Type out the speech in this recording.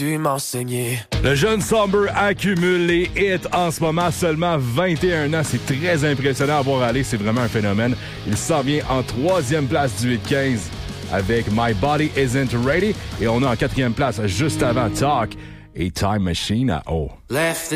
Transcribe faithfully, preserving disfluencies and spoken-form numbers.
Tu m'enseigner. Le jeune Somber accumule les hits en ce moment, seulement vingt et un ans. C'est très impressionnant à voir aller, c'est vraiment un phénomène. Il s'en vient en troisième place du huit quinze avec My Body Isn't Ready. Et on a en quatrième place, juste avant, Talk et Time Machine à O. Left